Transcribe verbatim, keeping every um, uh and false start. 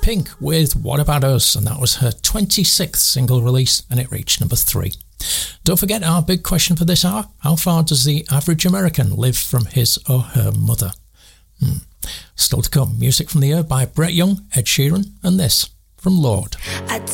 Pink with What About Us, and that was her twenty-sixth single release, and it reached number three. Don't forget our big question for this hour: how far does the average American live from his or her mother? Hmm. Still to come, music from the year by Brett Young, Ed Sheeran, and this from Lorde. I